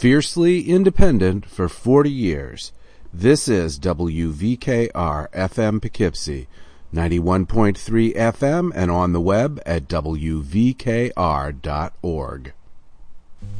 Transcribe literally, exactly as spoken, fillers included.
Fiercely independent for forty years. This is W V K R F M Poughkeepsie, ninety-one point three F M and on the web at W V K R dot org.